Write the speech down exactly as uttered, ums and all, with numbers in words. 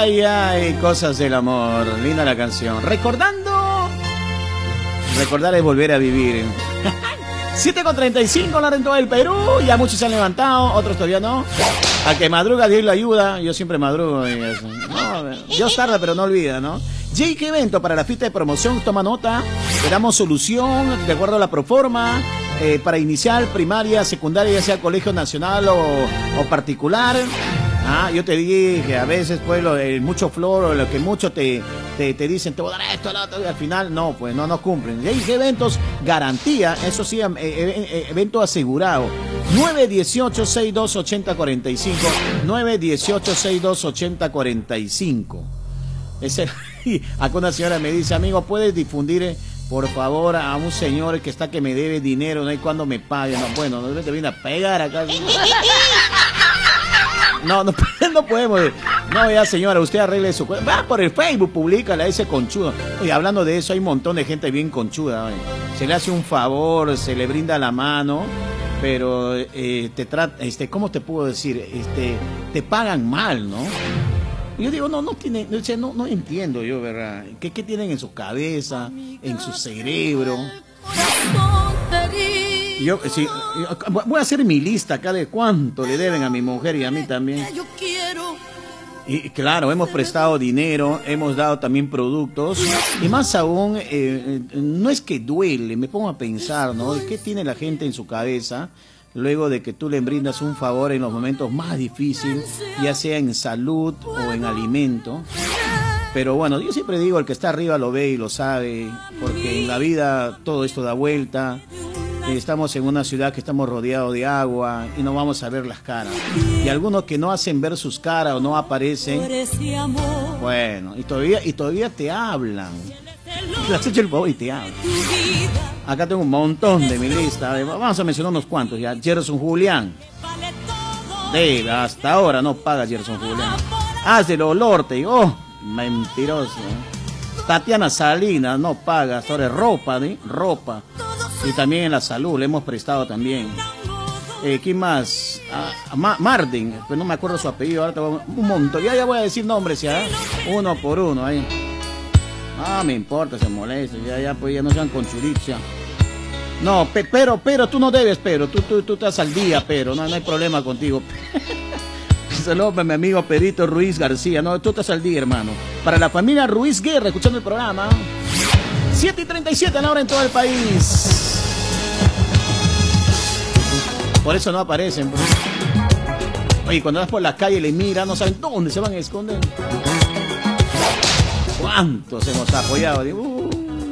ay, ay, cosas del amor. Linda la canción. Recordando. Recordar es volver a vivir. siete con treinta y cinco la en todo el Perú. Ya muchos se han levantado, otros todavía no. A que madruga Dios le ayuda. Yo siempre madrugo. Y eso. No, Dios tarda pero no olvida, ¿no? J K Evento para la fiesta de promoción. Toma nota. Le damos solución de acuerdo a la proforma. Eh, para inicial, primaria, secundaria, ya sea colegio nacional o, o particular. Ah, yo te dije, a veces pues lo, el mucho flor o lo que mucho te, te, te dicen, te voy a dar esto, lo otro, y al final no, pues no, no cumplen. Y hay eventos, garantía, eso sí, eh, eh, evento asegurado. nueve dieciocho, sesenta y dos, ochenta, cuarenta y cinco. nueve dieciocho, sesenta y dos, ochenta, cuarenta y cinco. Es el, acá una señora me dice, amigo, ¿puedes difundir, eh, por favor, a un señor que está que me debe dinero, no hay cuando me pague? No, bueno, no te viene a pegar acá. No, no, no podemos. No, ya señora, usted arregle su cuenta. Va por el Facebook, públicala, ese conchudo. Oye, hablando de eso, hay un montón de gente bien conchuda. Oye. Se le hace un favor, se le brinda la mano, pero eh, te trata, este, ¿cómo te puedo decir? Este, te pagan mal, ¿no? Y yo digo, no, no tiene, no, no entiendo yo, ¿verdad? ¿Qué, qué tienen en su cabeza, en su cerebro? Yo, sí, voy a hacer mi lista acá de cuánto le deben a mi mujer y a mí también. Y claro, hemos prestado dinero, hemos dado también productos. Y más aún, eh, no es que duele, me pongo a pensar, ¿no? ¿Qué tiene la gente en su cabeza luego de que tú le brindas un favor en los momentos más difíciles, ya sea en salud o en alimento? Pero bueno, yo siempre digo, el que está arriba lo ve y lo sabe, porque en la vida todo esto da vuelta. Estamos en una ciudad que estamos rodeados de agua y no vamos a ver las caras. Y algunos que no hacen ver sus caras o no aparecen, bueno, y todavía, y todavía te hablan. Le has hecho el favor y te hablan. Acá tengo un montón de mi lista. Vamos a mencionar unos cuantos ya. Gerson Julián. Debe, hasta ahora no paga Gerson Julián. Hazlo, olor, te digo. Oh, mentiroso. Tatiana Salinas no paga. Hasta ahora es ropa, ¿sí? Ropa. Y también en la salud, le hemos prestado también. Eh, ¿Quién más? Ah, Ma Martin, pues no me acuerdo su apellido, ahora te voy a... un montón. Ya, ya voy a decir nombres ya, uno por uno ahí. Ah, me importa, se molesta, ya, ya, pues ya no sean conchuricia. No, pe pero, pero, tú no debes, pero, tú, tú, tú estás al día, pero, no, no hay problema contigo. Saludos a mi amigo Perito Ruiz García, no, tú estás al día, hermano. Para la familia Ruiz Guerra, escuchando el programa. siete y treinta y siete a la hora en todo el país. Por eso no aparecen. Pues. Oye, cuando vas por la calle y le miran, no saben dónde se van a esconder. ¿Cuántos hemos apoyado? Digo, uh.